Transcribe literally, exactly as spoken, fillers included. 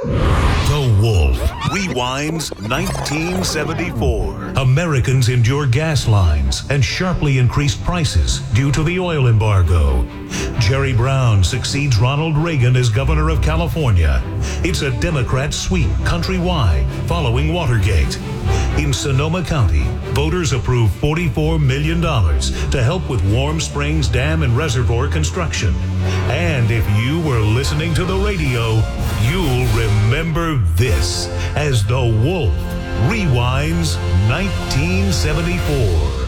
The Wolf rewinds nineteen seventy-four. Americans endure gas lines and sharply increased prices due to the oil embargo. Jerry Brown succeeds Ronald Reagan as governor of California. It's a Democrat sweep countrywide following Watergate. In Sonoma County, voters approved forty-four million dollars to help with Warm Springs Dam and Reservoir construction. And if you were listening to the radio, you'll remember this as The Wolf rewinds nineteen seventy-four.